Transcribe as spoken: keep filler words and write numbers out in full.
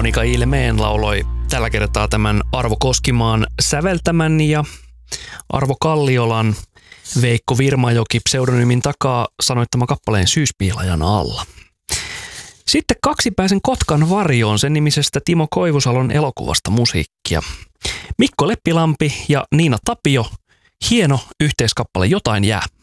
Monika Ilmeen lauloi tällä kertaa tämän Arvo Koskimaan säveltämän ja Arvo Kalliolan Veikko Virmajoki pseudonyymin takaa sanoittama kappaleen Syyspiilajan alla. Sitten Kaksipäisen Kotkan varjoon sen nimisestä Timo Koivusalon elokuvasta musiikkia. Mikko Leppilampi ja Niina Tapio, hieno yhteiskappale Jotain jää.